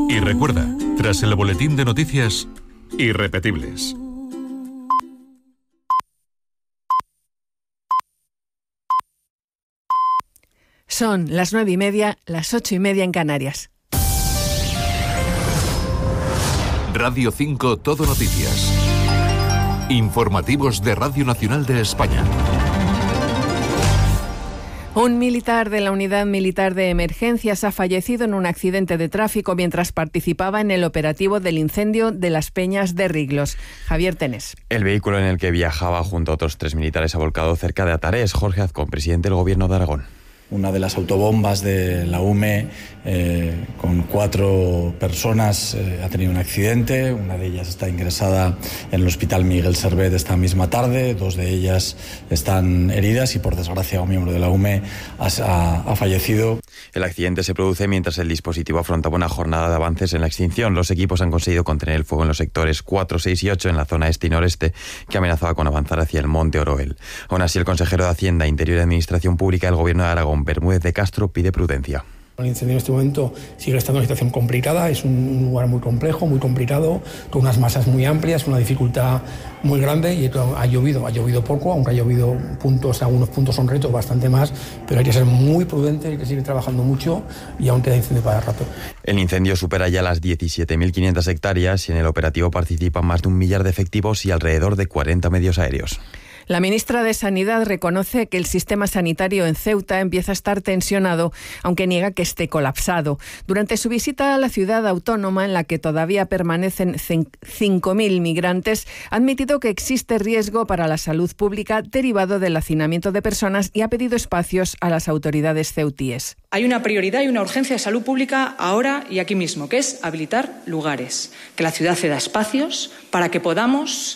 Y recuerda, tras el boletín de noticias, irrepetibles. Son las 9:30, las 8:30 en Canarias. Radio 5 Todo Noticias. Informativos de Radio Nacional de España. Un militar de la Unidad Militar de Emergencias ha fallecido en un accidente de tráfico mientras participaba en el operativo del incendio de Las Peñas de Riglos. Javier Tenés. El vehículo en el que viajaba junto a otros 3 militares ha volcado cerca de Atarés. Jorge Azcón, presidente del Gobierno de Aragón. Una de las autobombas de la UME con 4 personas ha tenido un accidente. Una de ellas está ingresada en el Hospital Miguel Servet esta misma tarde. 2 de ellas están heridas y, por desgracia, un miembro de la UME ha fallecido. El accidente se produce mientras el dispositivo afrontaba una jornada de avances en la extinción. Los equipos han conseguido contener el fuego en los sectores 4, 6 y 8 en la zona este y noreste, que amenazaba con avanzar hacia el Monte Oroel. Aún así, el consejero de Hacienda, Interior y Administración Pública del Gobierno de Aragón, Bermúdez de Castro, pide prudencia. El incendio en este momento sigue estando en una situación complicada, es un lugar muy complejo, muy complicado, con unas masas muy amplias, una dificultad muy grande y ha llovido poco, aunque ha llovido algunos puntos son retos, bastante más, pero hay que ser muy prudente, hay que seguir trabajando mucho y aún queda incendio para rato. El incendio supera ya las 17.500 hectáreas y en el operativo participan más de 1 millar de efectivos y alrededor de 40 medios aéreos. La ministra de Sanidad reconoce que el sistema sanitario en Ceuta empieza a estar tensionado, aunque niega que esté colapsado. Durante su visita a la ciudad autónoma, en la que todavía permanecen 5.000 migrantes, ha admitido que existe riesgo para la salud pública derivado del hacinamiento de personas y ha pedido espacios a las autoridades ceutíes. Hay una prioridad y una urgencia de salud pública ahora y aquí mismo, que es habilitar lugares, que la ciudad ceda espacios para que podamos,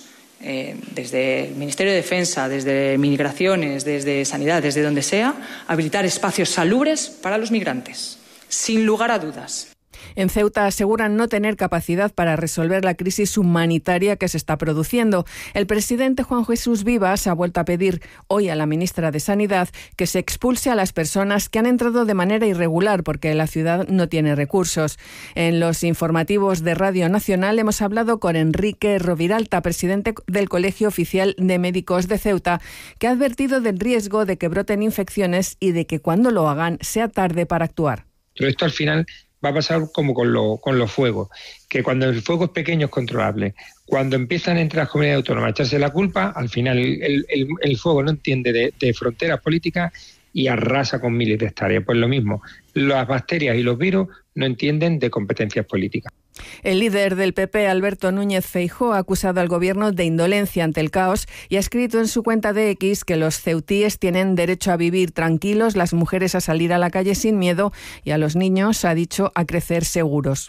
desde el Ministerio de Defensa, desde Migraciones, desde Sanidad, desde donde sea, habilitar espacios salubres para los migrantes, sin lugar a dudas. En Ceuta aseguran no tener capacidad para resolver la crisis humanitaria que se está produciendo. El presidente Juan Jesús Vivas ha vuelto a pedir hoy a la ministra de Sanidad que se expulse a las personas que han entrado de manera irregular porque la ciudad no tiene recursos. En los informativos de Radio Nacional hemos hablado con Enrique Roviralta, presidente del Colegio Oficial de Médicos de Ceuta, que ha advertido del riesgo de que broten infecciones y de que cuando lo hagan sea tarde para actuar. Pero esto al final va a pasar como con los fuegos, que cuando el fuego es pequeño es controlable. Cuando empiezan entre las comunidades autónomas a echarse la culpa, al final el fuego no entiende de fronteras políticas y arrasa con miles de hectáreas. Pues lo mismo, las bacterias y los virus no entienden de competencias políticas. El líder del PP, Alberto Núñez Feijóo, ha acusado al gobierno de indolencia ante el caos y ha escrito en su cuenta de X que los ceutíes tienen derecho a vivir tranquilos, las mujeres a salir a la calle sin miedo y a los niños, ha dicho, a crecer seguros.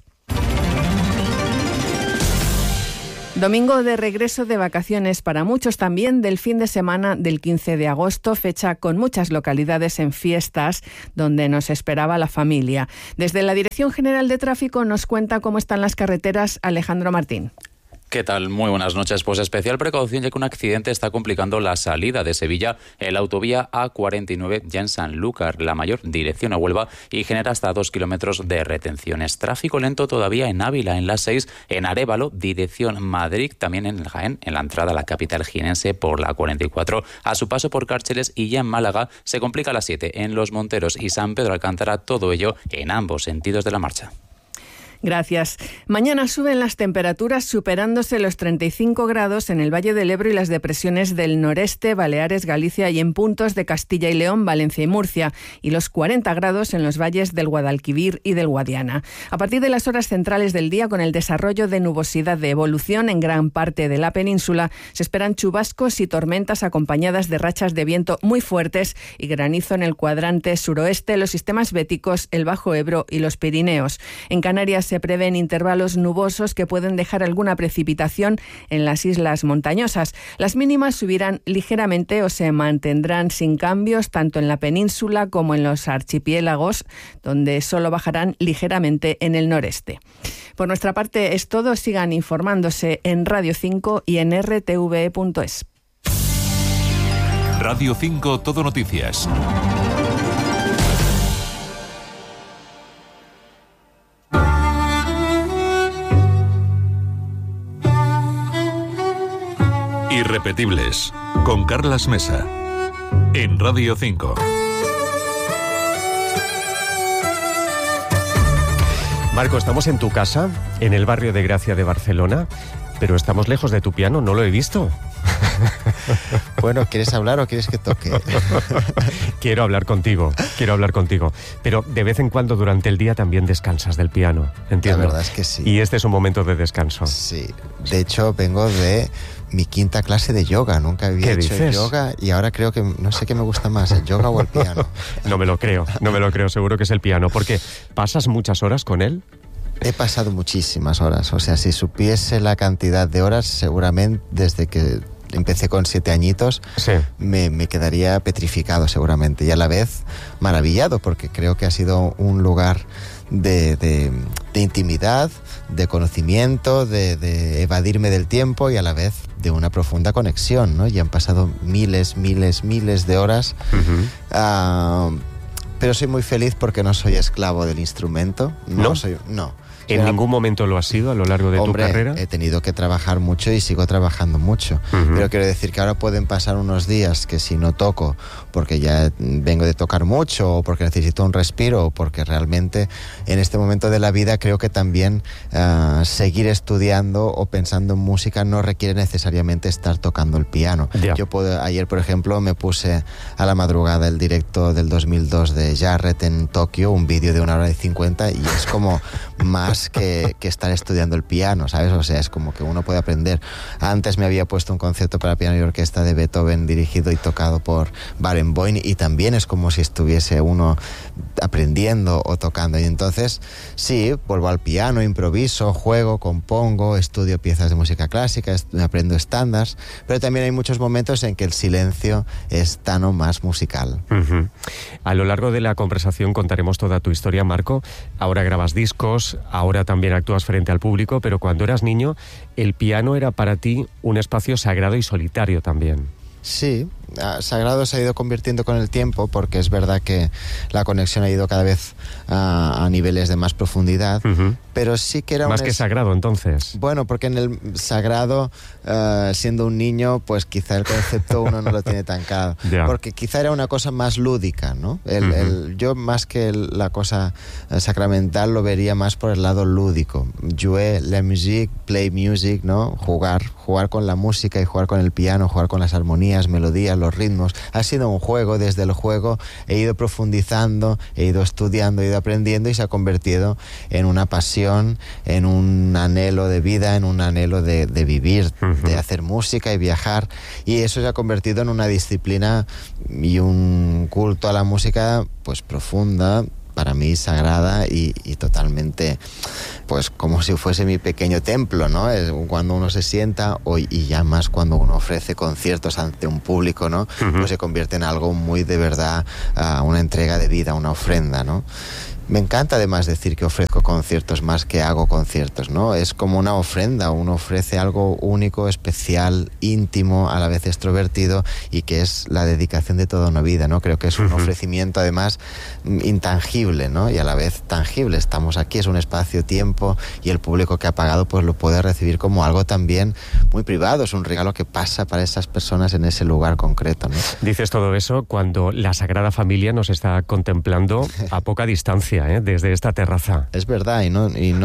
Domingo de regreso de vacaciones para muchos también del fin de semana del 15 de agosto, fecha con muchas localidades en fiestas donde nos esperaba la familia. Desde la Dirección General de Tráfico nos cuenta cómo están las carreteras Alejandro Martín. ¿Qué tal? Muy buenas noches. Pues especial precaución ya que un accidente está complicando la salida de Sevilla en la autovía A49 ya en Sanlúcar, la mayor dirección a Huelva, y genera hasta 2 kilómetros de retenciones. Tráfico lento todavía en Ávila, en la 6, en Arévalo, dirección Madrid, también en Jaén, en la entrada a la capital jienense por la 44, a su paso por Cárceles, y ya en Málaga se complica la 7, en Los Monteros y San Pedro Alcántara, todo ello en ambos sentidos de la marcha. Gracias. Mañana suben las temperaturas superándose los 35 grados en el Valle del Ebro y las depresiones del noreste, Baleares, Galicia y en puntos de Castilla y León, Valencia y Murcia, y los 40 grados en los valles del Guadalquivir y del Guadiana. A partir de las horas centrales del día, con el desarrollo de nubosidad de evolución en gran parte de la península, se esperan chubascos y tormentas acompañadas de rachas de viento muy fuertes y granizo en el cuadrante suroeste, los sistemas béticos, el Bajo Ebro y los Pirineos. En Canarias se prevén intervalos nubosos que pueden dejar alguna precipitación en las islas montañosas. Las mínimas subirán ligeramente o se mantendrán sin cambios tanto en la península como en los archipiélagos, donde solo bajarán ligeramente en el noreste. Por nuestra parte es todo. Sigan informándose en Radio 5 y en rtv.es. Radio 5 Todo Noticias. Irrepetibles, con Carlas Mesa, en Radio 5. Marco, estamos en tu casa, en el barrio de Gracia de Barcelona, pero estamos lejos de tu piano, no lo he visto. Bueno, ¿quieres hablar o quieres que toque? Quiero hablar contigo. Pero de vez en cuando durante el día también descansas del piano, entiendo. La verdad es que sí. Y este es un momento de descanso. Sí, de hecho vengo de mi 5ª clase de yoga. Nunca había hecho yoga y ahora creo que no sé qué me gusta más, el yoga o el piano. No me lo creo, seguro que es el piano, porque ¿pasas muchas horas con él? He pasado muchísimas horas, o sea, si supiese la cantidad de horas, seguramente desde que empecé con 7 añitos, sí, me quedaría petrificado seguramente, y a la vez maravillado, porque creo que ha sido un lugar de intimidad, de conocimiento, de evadirme del tiempo y a la vez de una profunda conexión, ¿no? Y han pasado miles de horas. Uh-huh. Pero soy muy feliz porque no soy esclavo del instrumento. No. ¿En ningún momento lo has sido a lo largo de tu carrera? He tenido que trabajar mucho y sigo trabajando mucho. Uh-huh. Pero quiero decir que ahora pueden pasar unos días que si no toco, porque ya vengo de tocar mucho, o porque necesito un respiro, o porque realmente en este momento de la vida creo que también seguir estudiando o pensando en música no requiere necesariamente estar tocando el piano. Yeah. Ayer, por ejemplo, me puse a la madrugada el directo del 2002 de Jarrett en Tokio, un vídeo de 1 hora y 50, y es como más que estar estudiando el piano, ¿sabes? O sea, es como que uno puede aprender. Antes me había puesto un concierto para piano y orquesta de Beethoven dirigido y tocado por Barenboim, y también es como si estuviese uno aprendiendo o tocando. Y entonces, sí, vuelvo al piano, improviso, juego, compongo, estudio piezas de música clásica, aprendo estándares, pero también hay muchos momentos en que el silencio es tan o más musical. Uh-huh. A lo largo de la conversación contaremos toda tu historia, Marco. Ahora grabas discos, ahora también actúas frente al público, pero cuando eras niño, el piano era para ti un espacio sagrado y solitario también. Sí, sagrado se ha ido convirtiendo con el tiempo, porque es verdad que la conexión ha ido cada vez a niveles de más profundidad, uh-huh, pero sí que era más que sagrado, entonces. Bueno, porque en el sagrado, siendo un niño, pues quizá el concepto uno no lo tiene tan claro, yeah, porque quizá era una cosa más lúdica, ¿no? Yo más que la cosa sacramental lo vería más por el lado lúdico. Jouer la musique, play music, ¿no? Jugar con la música y jugar con el piano, jugar con las armonías, melodías, los ritmos. Ha sido un juego. Desde el juego he ido profundizando, he ido estudiando, he ido aprendiendo, y se ha convertido en una pasión, en un anhelo de vida, en un anhelo de vivir, uh-huh, de hacer música y viajar, y eso se ha convertido en una disciplina y un culto a la música pues profunda, para mí sagrada y totalmente, pues como si fuese mi pequeño templo, ¿no? Es cuando uno se sienta, y ya más cuando uno ofrece conciertos ante un público, ¿no? Uh-huh. Pues se convierte en algo muy de verdad, una entrega de vida, una ofrenda, ¿no? Me encanta además decir que ofrezco conciertos más que hago conciertos, ¿no? Es como una ofrenda, uno ofrece algo único, especial, íntimo, a la vez extrovertido, y que es la dedicación de toda una vida, ¿no? Creo que es un ofrecimiento además intangible, ¿no? Y a la vez tangible. Estamos aquí, es un espacio-tiempo, y el público que ha pagado pues lo puede recibir como algo también muy privado, es un regalo que pasa para esas personas en ese lugar concreto, ¿no? Dices todo eso cuando la Sagrada Familia nos está contemplando a poca distancia, desde esta terraza. Es verdad, y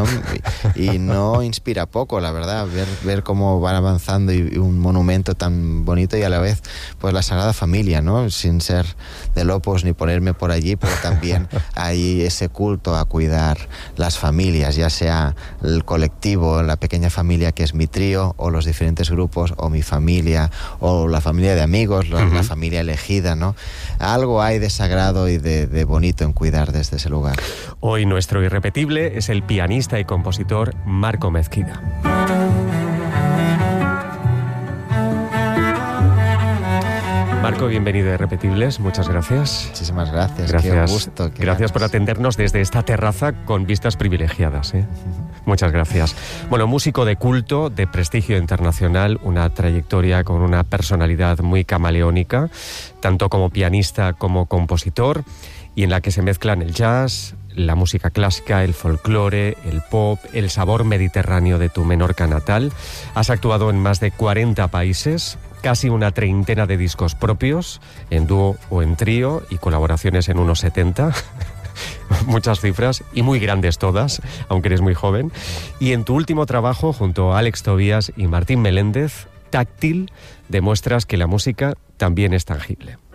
no inspira poco, la verdad, ver cómo van avanzando, y un monumento tan bonito, y a la vez pues la Sagrada Familia, ¿no? Sin ser del Opus ni ponerme por allí, pero también hay ese culto a cuidar las familias, ya sea el colectivo, la pequeña familia que es mi trío, o los diferentes grupos, o mi familia, o la familia de amigos, uh-huh, la familia elegida, ¿no? Algo hay de sagrado y de bonito en cuidar desde ese lugar. Hoy nuestro irrepetible es el pianista y compositor Marco Mezquida. Marco, bienvenido a Irrepetibles, muchas gracias. Muchísimas gracias, qué gusto. Gracias por atendernos desde esta terraza con vistas privilegiadas, ¿eh? Muchas gracias. Bueno, músico de culto, de prestigio internacional, una trayectoria con una personalidad muy camaleónica, tanto como pianista como compositor, y en la que se mezclan el jazz, la música clásica, el folclore, el pop, el sabor mediterráneo de tu Menorca natal. Has actuado en más de 40 países, casi una treintena de discos propios, en dúo o en trío, y colaboraciones en unos 70. Muchas cifras, y muy grandes todas, aunque eres muy joven. Y en tu último trabajo, junto a Alex Tobías y Martín Meléndez, Táctil, demuestras que la música también es tangible.